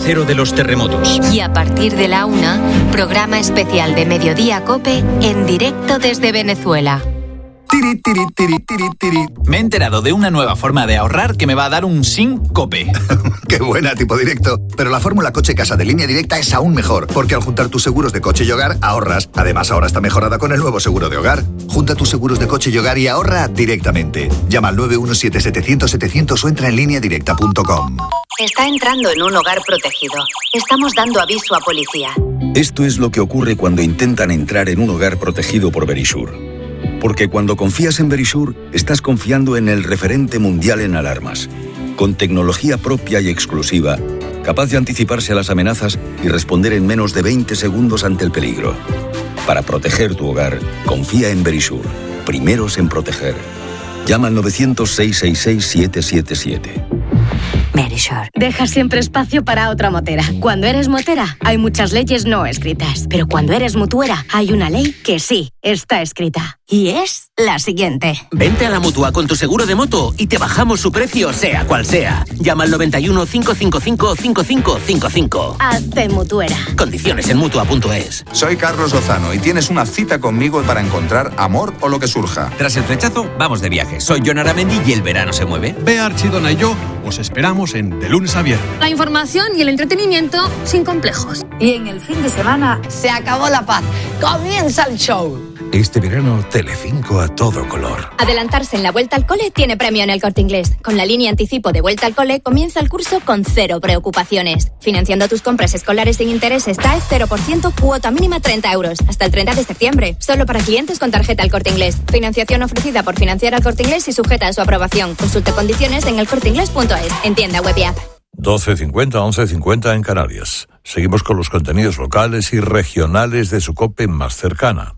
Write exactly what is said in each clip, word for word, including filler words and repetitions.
cero de los terremotos. Y a partir de la una, programa especial de Mediodía COPE en directo desde Venezuela. Tiri, tiri, tiri, tiri, tiri. Me he enterado de una nueva forma de ahorrar que me va a dar un SINCOPE. ¡Qué buena, tipo directo! Pero la fórmula coche-casa de Línea Directa es aún mejor, porque al juntar tus seguros de coche y hogar, ahorras. Además, ahora está mejorada con el nuevo seguro de hogar. Junta tus seguros de coche y hogar y ahorra directamente. Llama al nueve uno siete setecientos setecientos o entra en línea directa punto com. Está entrando en un hogar protegido. Estamos dando aviso a policía. Esto es lo que ocurre cuando intentan entrar en un hogar protegido por Verisure. Porque cuando confías en Verisure, estás confiando en el referente mundial en alarmas, con tecnología propia y exclusiva, capaz de anticiparse a las amenazas y responder en menos de veinte segundos ante el peligro. Para proteger tu hogar, confía en Verisure. Primeros en proteger. Llama al nueve cero cero, seis seis seis, siete siete siete. Verisure. Deja siempre espacio para otra motera. Cuando eres motera, hay muchas leyes no escritas. Pero cuando eres mutuera, hay una ley que sí está escrita. Y es la siguiente. Vente a la Mutua con tu seguro de moto y te bajamos su precio, sea cual sea. Llama al noventa y uno, cinco cinco cinco, cinco cinco cinco cinco. Hazte mutuera. Condiciones en mutua punto es. Soy Carlos Lozano y tienes una cita conmigo para encontrar amor o lo que surja. Tras el flechazo, vamos de viaje. Soy Jon Aramendi y el verano se mueve. Bea Archidona y yo os esperamos en De Lunes a Viernes. La información y el entretenimiento sin complejos. Y en el fin de semana se acabó la paz. Comienza el show. Este verano, Telecinco a todo color. Adelantarse en la Vuelta al Cole tiene premio en El Corte Inglés. Con la línea anticipo de Vuelta al Cole comienza el curso con cero preocupaciones. Financiando tus compras escolares sin intereses, TAE cero por ciento, cuota mínima treinta euros. Hasta el treinta de septiembre. Solo para clientes con tarjeta El Corte Inglés. Financiación ofrecida por Financiar al Corte Inglés y sujeta a su aprobación. Consulte condiciones en el corte inglés punto es. En tienda web y app. doce cincuenta, once cincuenta en Canarias. Seguimos con los contenidos locales y regionales de su COPE más cercana.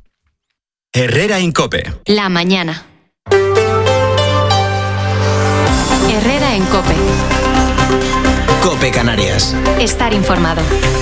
Herrera en COPE. La mañana. Herrera en COPE. COPE Canarias. Estar informado.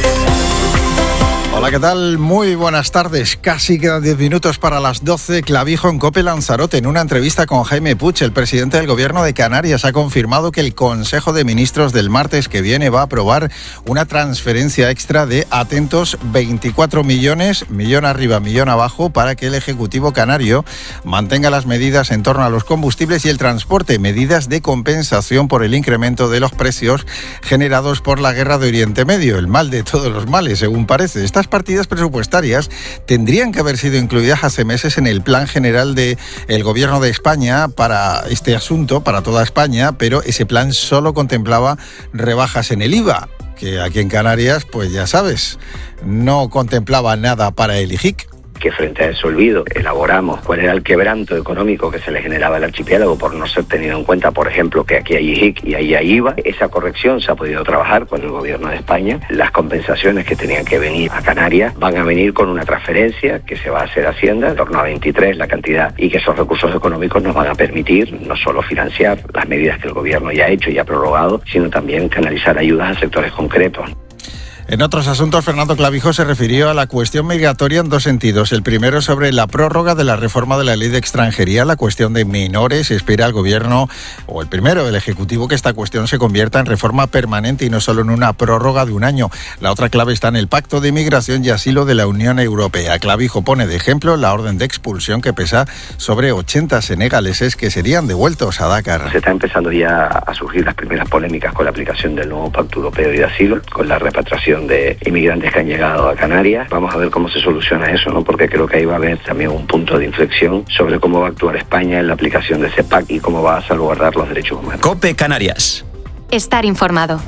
Hola, ¿qué tal? Muy buenas tardes. Casi quedan diez minutos para las doce. Clavijo en COPE Lanzarote. En una entrevista con Jaime Puig, el presidente del Gobierno de Canarias ha confirmado que el Consejo de Ministros del martes que viene va a aprobar una transferencia extra de, atentos, veinticuatro millones, millón arriba, millón abajo, para que el Ejecutivo canario mantenga las medidas en torno a los combustibles y el transporte, medidas de compensación por el incremento de los precios generados por la guerra de Oriente Medio, el mal de todos los males, según parece. Estas partidas presupuestarias tendrían que haber sido incluidas hace meses en el plan general del Gobierno de España para este asunto, para toda España, pero ese plan solo contemplaba rebajas en el I V A, que aquí en Canarias, pues ya sabes, no contemplaba nada para el I G I C. Que frente a ese olvido elaboramos cuál era el quebranto económico que se le generaba al archipiélago por no ser tenido en cuenta, por ejemplo, que aquí hay I G I C y ahí hay I V A. Esa corrección se ha podido trabajar con el Gobierno de España. Las compensaciones que tenían que venir a Canarias van a venir con una transferencia que se va a hacer a Hacienda, en torno a veintitrés la cantidad, y que esos recursos económicos nos van a permitir no solo financiar las medidas que el Gobierno ya ha hecho y ha prorrogado, sino también canalizar ayudas a sectores concretos. En otros asuntos, Fernando Clavijo se refirió a la cuestión migratoria en dos sentidos. El primero sobre la prórroga de la reforma de la ley de extranjería, la cuestión de menores. Espera el Gobierno, o el primero, el Ejecutivo, que esta cuestión se convierta en reforma permanente y no solo en una prórroga de un año. La otra clave está en el Pacto de Migración y Asilo de la Unión Europea. Clavijo pone de ejemplo la orden de expulsión que pesa sobre ochenta senegaleses que serían devueltos a Dakar. Se está empezando ya a surgir las primeras polémicas con la aplicación del nuevo Pacto Europeo de Asilo, con la repatriación de inmigrantes que han llegado a Canarias. Vamos a ver cómo se soluciona eso, ¿no? Porque creo que ahí va a haber también un punto de inflexión sobre cómo va a actuar España en la aplicación de ese pacto y cómo va a salvaguardar los derechos humanos. COPE Canarias. Estar informado.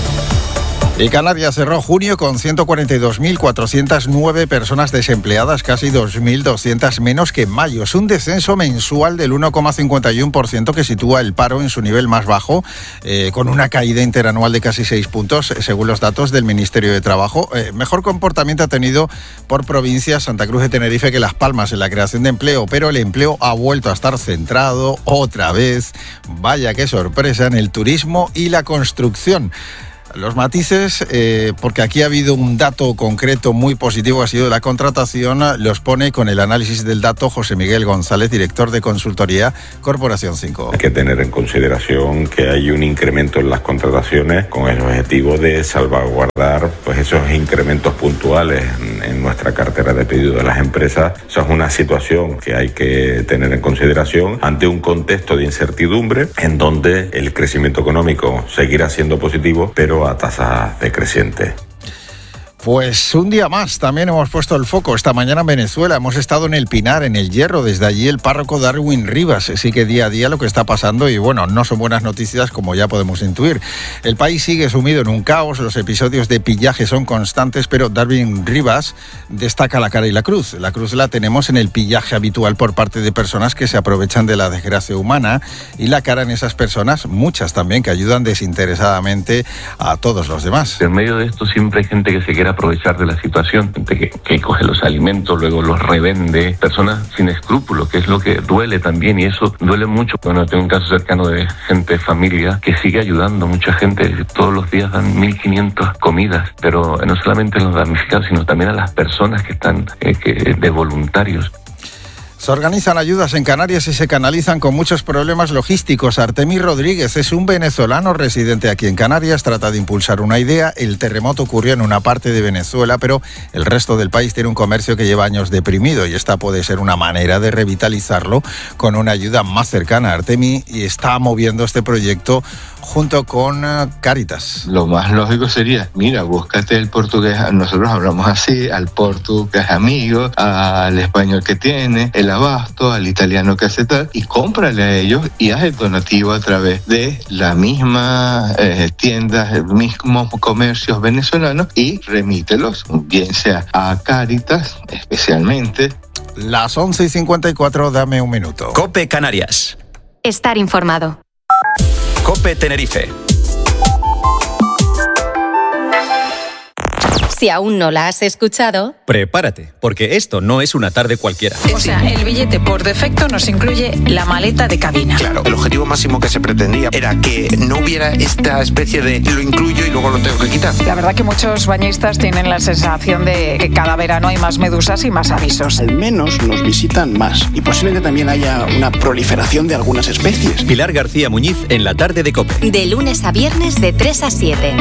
Y Canarias cerró junio con ciento cuarenta y dos mil cuatrocientas nueve personas desempleadas, casi dos mil doscientas menos que en mayo. Es un descenso mensual del uno coma cincuenta y uno por ciento que sitúa el paro en su nivel más bajo, eh, con una caída interanual de casi seis puntos, eh, según los datos del Ministerio de Trabajo. Eh, mejor comportamiento ha tenido por provincias Santa Cruz de Tenerife que Las Palmas en la creación de empleo, pero el empleo ha vuelto a estar centrado otra vez, vaya qué sorpresa, en el turismo y la construcción. Los matices, eh, porque aquí ha habido un dato concreto muy positivo, ha sido la contratación, los pone con el análisis del dato José Miguel González, director de consultoría Corporación cinco. Hay que tener en consideración que hay un incremento en las contrataciones con el objetivo de salvaguardar pues esos incrementos puntuales en, en nuestra cartera de pedido de las empresas. Eso es una situación que hay que tener en consideración ante un contexto de incertidumbre en donde el crecimiento económico seguirá siendo positivo, pero a tasas decrecientes. Pues un día más también hemos puesto el foco. Esta mañana en Venezuela hemos estado en El Pinar, en El Hierro. Desde allí el párroco Darwin Rivas sigue día a día lo que está pasando y bueno, no son buenas noticias como ya podemos intuir. El país sigue sumido en un caos, los episodios de pillaje son constantes, pero Darwin Rivas destaca la cara y la cruz. La cruz la tenemos en el pillaje habitual por parte de personas que se aprovechan de la desgracia humana y la cara en esas personas, muchas también, que ayudan desinteresadamente a todos los demás. En medio de esto siempre hay gente que se quiere aprovechar de la situación, gente que, que coge los alimentos, luego los revende, personas sin escrúpulos, que es lo que duele también, y eso duele mucho. Bueno, tengo un caso cercano de gente, familia, que sigue ayudando, mucha gente, todos los días dan mil quinientas comidas, pero no solamente a los damnificados, sino también a las personas que están eh, que, de voluntarios. Se organizan ayudas en Canarias y se canalizan con muchos problemas logísticos. Artemí Rodríguez es un venezolano residente aquí en Canarias, trata de impulsar una idea. El terremoto ocurrió en una parte de Venezuela, pero el resto del país tiene un comercio que lleva años deprimido y esta puede ser una manera de revitalizarlo con una ayuda más cercana a Artemí, y está moviendo este proyecto junto con uh, Cáritas. Lo más lógico sería, mira, búscate el portugués, nosotros hablamos así, al portugués amigo, al español que tiene, el abasto, al italiano que hace tal, y cómprale a ellos y haz el donativo a través de la misma eh, tiendas, el mismo comercios venezolanos, y remítelos, bien sea a Cáritas especialmente. Las once y cincuenta y cuatro, dame un minuto. COPE Canarias. Estar informado. COPE Tenerife. Si aún no la has escuchado, prepárate, porque esto no es una tarde cualquiera. O sea, el billete por defecto nos incluye la maleta de cabina. Claro, el objetivo máximo que se pretendía era que no hubiera esta especie de lo incluyo y luego lo tengo que quitar. La verdad que muchos bañistas tienen la sensación de que cada verano hay más medusas y más avisos. Al menos nos visitan más y posiblemente también haya una proliferación de algunas especies. Pilar García Muñiz en la tarde de COPE. De lunes a viernes de tres a siete.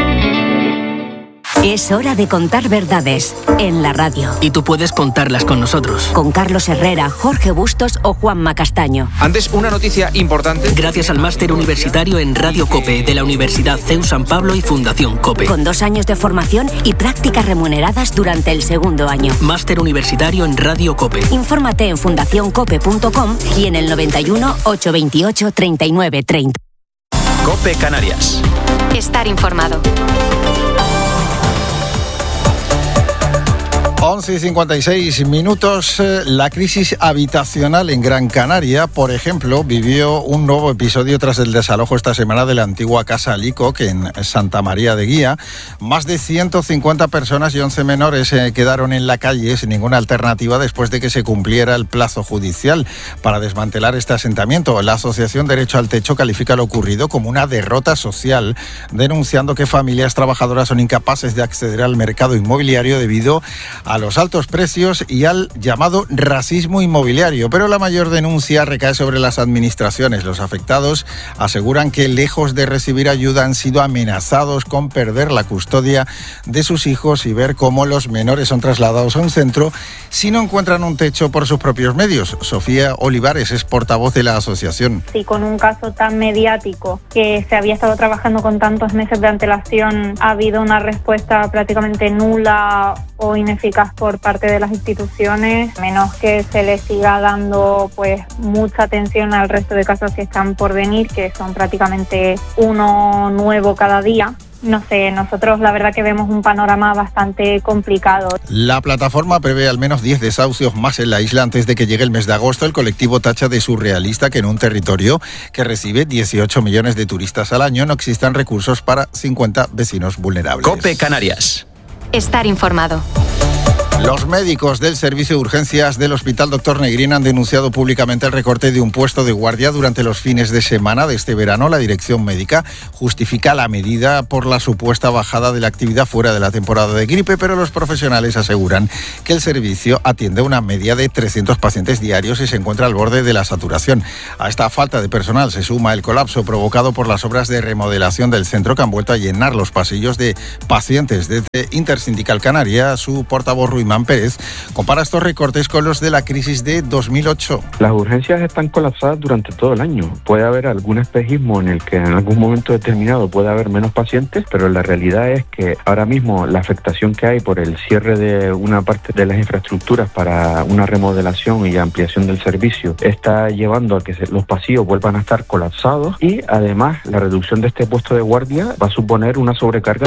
Es hora de contar verdades en la radio. Y tú puedes contarlas con nosotros. Con Carlos Herrera, Jorge Bustos o Juanma Castaño. Antes, una noticia importante. Gracias al máster universitario en Radio COPE de la Universidad C E U San Pablo y Fundación COPE. Con dos años de formación y prácticas remuneradas durante el segundo año. Máster universitario en Radio COPE. Infórmate en fundación cope punto com y en el noventa y uno, ochocientos veintiocho, treinta y nueve treinta. COPE Canarias. Estar informado. once y cincuenta y seis minutos. La crisis habitacional en Gran Canaria, por ejemplo, vivió un nuevo episodio tras el desalojo esta semana de la antigua Casa Alicoc en Santa María de Guía. Más de ciento cincuenta personas y once menores eh, quedaron en la calle sin ninguna alternativa después de que se cumpliera el plazo judicial para desmantelar este asentamiento. La Asociación Derecho al Techo califica lo ocurrido como una derrota social, denunciando que familias trabajadoras son incapaces de acceder al mercado inmobiliario debido a a los altos precios y al llamado racismo inmobiliario. Pero la mayor denuncia recae sobre las administraciones. Los afectados aseguran que, lejos de recibir ayuda, han sido amenazados con perder la custodia de sus hijos y ver cómo los menores son trasladados a un centro si no encuentran un techo por sus propios medios. Sofía Olivares es portavoz de la asociación. Sí, con un caso tan mediático que se había estado trabajando con tantos meses de antelación, ha habido una respuesta prácticamente nula o ineficaz por parte de las instituciones, menos que se les siga dando pues mucha atención al resto de casos que están por venir, que son prácticamente uno nuevo cada día. No sé, nosotros la verdad que vemos un panorama bastante complicado. La plataforma prevé al menos diez desahucios más en la isla antes de que llegue el mes de agosto. El colectivo tacha de surrealista que en un territorio que recibe dieciocho millones de turistas al año no existan recursos para cincuenta vecinos vulnerables. COPE Canarias. Estar informado. Los médicos del servicio de urgencias del Hospital Doctor Negrín han denunciado públicamente el recorte de un puesto de guardia durante los fines de semana de este verano. La dirección médica justifica la medida por la supuesta bajada de la actividad fuera de la temporada de gripe, pero los profesionales aseguran que el servicio atiende una media de trescientos pacientes diarios y se encuentra al borde de la saturación. A esta falta de personal se suma el colapso provocado por las obras de remodelación del centro que han vuelto a llenar los pasillos de pacientes. Desde Intersindical Canaria, su portavoz Ruimán Pérez compara estos recortes con los de la crisis de dos mil ocho. Las urgencias están colapsadas durante todo el año. Puede haber algún espejismo en el que en algún momento determinado puede haber menos pacientes, pero la realidad es que ahora mismo la afectación que hay por el cierre de una parte de las infraestructuras para una remodelación y ampliación del servicio está llevando a que los pasillos vuelvan a estar colapsados, y además la reducción de este puesto de guardia va a suponer una sobrecarga.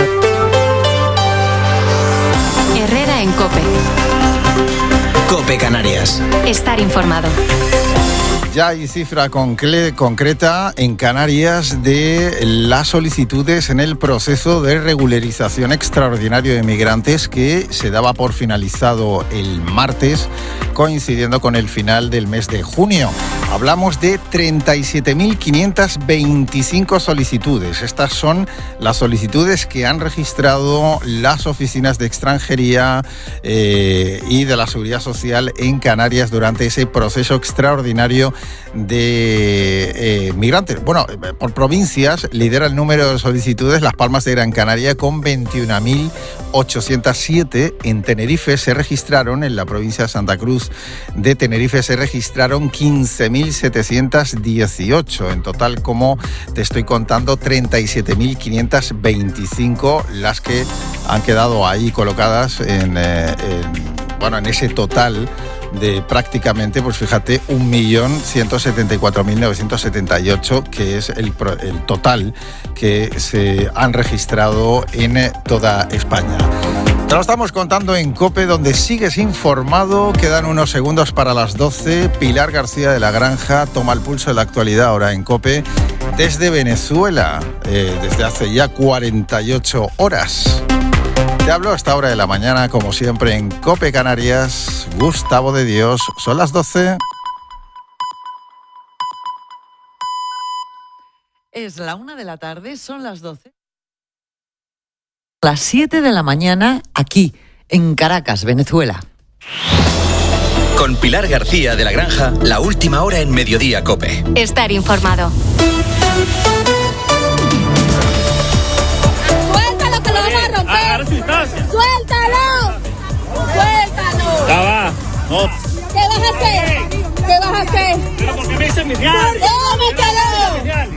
Herrera en COPE. COPE Canarias. Estar informado. Ya hay cifra concle- concreta en Canarias de las solicitudes en el proceso de regularización extraordinario de migrantes que se daba por finalizado el martes, coincidiendo con el final del mes de junio. Hablamos de treinta y siete mil quinientas veinticinco solicitudes. Estas son las solicitudes que han registrado las oficinas de extranjería eh, y de la Seguridad Social en Canarias durante ese proceso extraordinario de eh, migrantes. Bueno, por provincias lidera el número de solicitudes Las Palmas de Gran Canaria con veintiuna mil ochocientos siete. En Tenerife se registraron, en la provincia de Santa Cruz de Tenerife se registraron quince mil setecientos dieciocho. En total, como te estoy contando, treinta y siete mil quinientas veinticinco las que han quedado ahí colocadas en, eh, en, bueno, en ese total de prácticamente, pues fíjate, un millón ciento setenta y cuatro mil novecientos setenta y ocho, que es el, el total que se han registrado en toda España. Te lo estamos contando en COPE, donde sigues informado. Quedan unos segundos para las doce. Pilar García de la Granja toma el pulso de la actualidad ahora en COPE desde Venezuela, eh, desde hace ya cuarenta y ocho horas. Te hablo a esta hora de la mañana, como siempre, en COPE Canarias. Gustavo de Dios. Son las doce. Es la una de la tarde, son las doce. Las siete de la mañana, aquí, en Caracas, Venezuela. Con Pilar García de la Granja, la última hora en Mediodía COPE. Estar informado. ¡Suéltalo, que lo vamos a romper! ¡Suéltalo! ¡Suéltalo! Ya va. No. ¿Qué vas a hacer? ¿Qué vas a hacer? Pero porque me dicen mi real. ¡Cómetelo!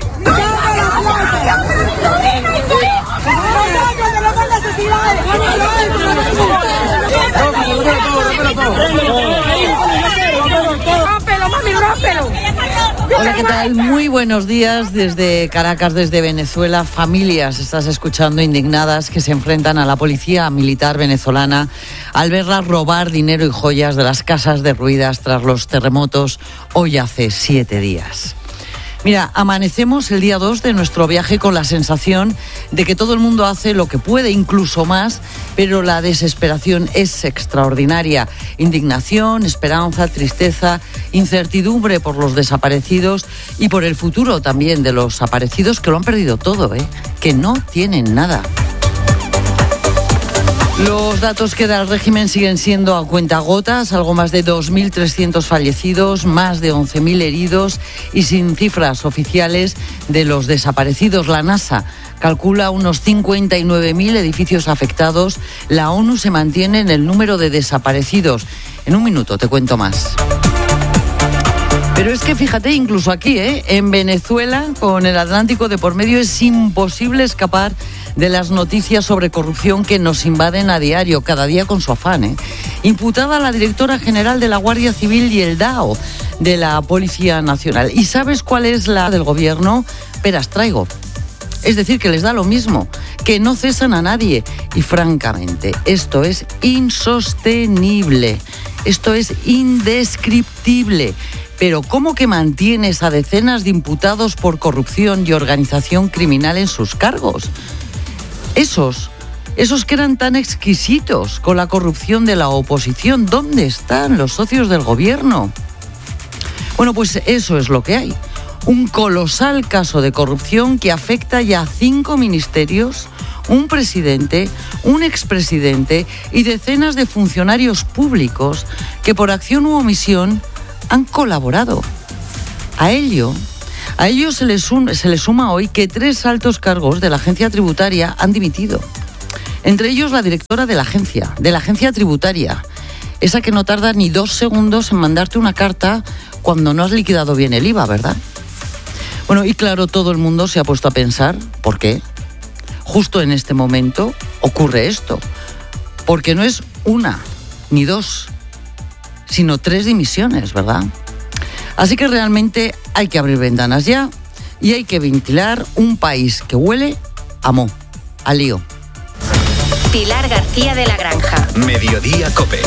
Hola, ¿qué tal? Muy buenos días desde Caracas, desde Venezuela. Familias, estás escuchando, indignadas, que se enfrentan a la policía militar venezolana al verlas robar dinero y joyas de las casas derruidas tras los terremotos hoy hace siete días. Mira, amanecemos el día dos de nuestro viaje con la sensación de que todo el mundo hace lo que puede, incluso más, pero la desesperación es extraordinaria. Indignación, esperanza, tristeza, incertidumbre por los desaparecidos y por el futuro también de los aparecidos, que lo han perdido todo, ¿eh? Que no tienen nada. Los datos que da el régimen siguen siendo a cuentagotas, algo más de dos mil trescientos fallecidos, más de once mil heridos y sin cifras oficiales de los desaparecidos. La NASA calcula unos cincuenta y nueve mil edificios afectados. La ONU se mantiene en el número de desaparecidos. En un minuto te cuento más. Pero es que fíjate, incluso aquí, ¿eh? en Venezuela, con el Atlántico de por medio, es imposible escapar de las noticias sobre corrupción que nos invaden a diario, cada día con su afán. ¿eh? Imputada la directora general de la Guardia Civil y el D A O de la Policía Nacional. ¿Y sabes cuál es la del gobierno? Peras traigo. Es decir, que les da lo mismo, que no cesan a nadie. Y francamente, esto es insostenible, esto es indescriptible. Pero ¿cómo que mantienes a decenas de imputados por corrupción y organización criminal en sus cargos? Esos Esos que eran tan exquisitos con la corrupción de la oposición. ¿Dónde están los socios del gobierno? Bueno, pues eso es lo que hay. Un colosal caso de corrupción que afecta ya a cinco ministerios, un presidente, un expresidente y decenas de funcionarios públicos que por acción u omisión han colaborado. A ello, a ello se le, sum, se le suma hoy que tres altos cargos de la agencia tributaria han dimitido. Entre ellos la directora de la agencia, de la agencia tributaria, esa que no tarda ni dos segundos en mandarte una carta cuando no has liquidado bien el I V A, ¿verdad? Bueno, y claro, todo el mundo se ha puesto a pensar, ¿por qué? Justo en este momento ocurre esto, porque no es una ni dos, sino tres dimisiones, ¿verdad? Así que realmente hay que abrir ventanas ya y hay que ventilar un país que huele a moho, a lío. Pilar García de la Granja. Mediodía COPE.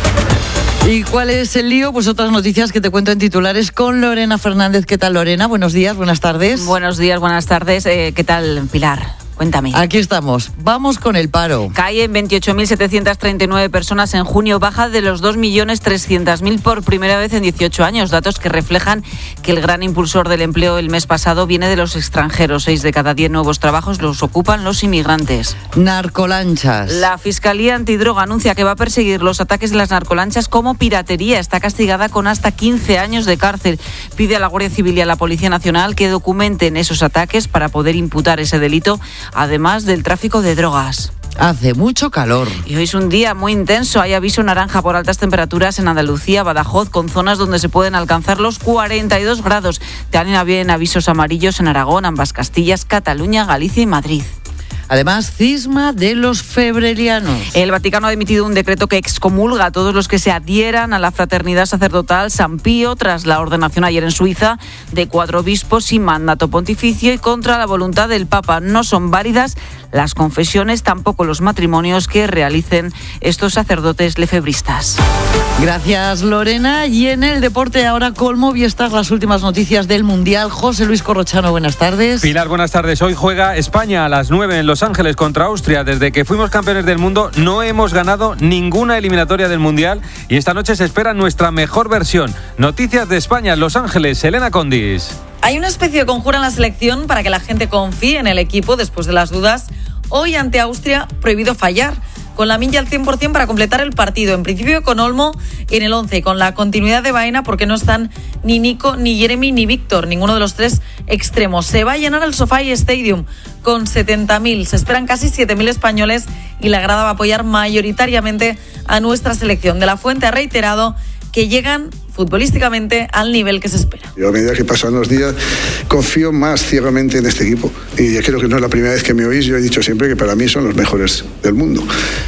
¿Y cuál es el lío? Pues otras noticias que te cuento en titulares con Lorena Fernández. ¿Qué tal, Lorena? Buenos días, buenas tardes. Buenos días, buenas tardes. Eh, ¿Qué tal, Pilar? Cuéntame. Aquí estamos. Vamos con el paro. Cae en veintiocho mil setecientos treinta y nueve personas en junio, baja de los dos millones trescientos mil por primera vez en dieciocho años. Datos que reflejan que el gran impulsor del empleo el mes pasado viene de los extranjeros. Seis de cada diez nuevos trabajos los ocupan los inmigrantes. Narcolanchas. La Fiscalía Antidroga anuncia que va a perseguir los ataques de las narcolanchas como piratería. Está castigada con hasta quince años de cárcel. Pide a la Guardia Civil y a la Policía Nacional que documenten esos ataques para poder imputar ese delito, además del tráfico de drogas. Hace mucho calor. Y hoy es un día muy intenso. Hay aviso naranja por altas temperaturas en Andalucía, Badajoz, con zonas donde se pueden alcanzar los cuarenta y dos grados. También avisos amarillos en Aragón, ambas Castillas, Cataluña, Galicia y Madrid. Además, cisma de los febrelianos. El Vaticano ha emitido un decreto que excomulga a todos los que se adhieran a la fraternidad sacerdotal San Pío tras la ordenación ayer en Suiza de cuatro obispos sin mandato pontificio y contra la voluntad del Papa. No son válidas las confesiones, tampoco los matrimonios que realicen estos sacerdotes lefebristas. Gracias, Lorena. Y en el deporte ahora con Movistar, las últimas noticias del Mundial. José Luis Corrochano, buenas tardes. Pilar, buenas tardes. Hoy juega España a las nueve en Los Ángeles contra Austria. Desde que fuimos campeones del mundo no hemos ganado ninguna eliminatoria del Mundial y esta noche se espera nuestra mejor versión. Noticias de España en Los Ángeles, Elena Condis. Hay una especie de conjura en la selección para que la gente confíe en el equipo después de las dudas. Hoy ante Austria, prohibido fallar, con la Minja al cien por ciento para completar el partido. En principio con Olmo en el once, con la continuidad de Baena, porque no están ni Nico, ni Jeremy, ni Víctor, ninguno de los tres extremos. Se va a llenar el SoFi Stadium con setenta mil. Se esperan casi siete mil españoles y la grada va a apoyar mayoritariamente a nuestra selección. De la Fuente ha reiterado que llegan futbolísticamente al nivel que se espera. Yo a medida que pasan los días confío más ciegamente en este equipo y creo que no es la primera vez que me oís. Yo he dicho siempre que para mí son los mejores del mundo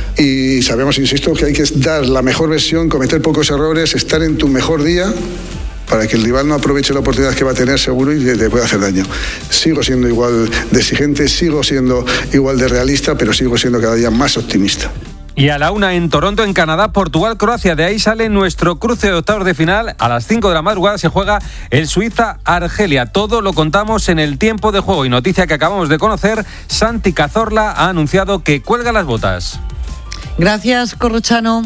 y sabemos, insisto, que hay que dar la mejor versión, cometer pocos errores, estar en tu mejor día para que el rival no aproveche la oportunidad que va a tener seguro y te pueda hacer daño. Sigo siendo igual de exigente, sigo siendo igual de realista, pero sigo siendo cada día más optimista. Y a la una en Toronto, en Canadá, Portugal-Croacia. De ahí sale nuestro cruce de octavos de final. A las cinco de la madrugada se juega el Suiza-Argelia. Todo lo contamos en el tiempo de juego. Y noticia que acabamos de conocer, Santi Cazorla ha anunciado que cuelga las botas. Gracias, Corrochano.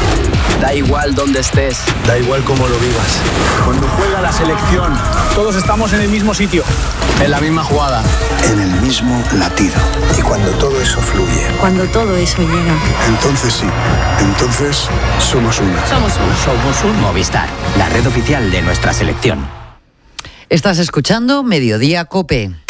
Da igual dónde estés, da igual cómo lo vivas. Cuando juega la selección, todos estamos en el mismo sitio, en la misma jugada, en el mismo latido. Y cuando todo eso fluye, cuando todo eso llega, entonces sí, entonces somos uno. Somos uno. Somos un Movistar, la red oficial de nuestra selección. Estás escuchando Mediodía COPE.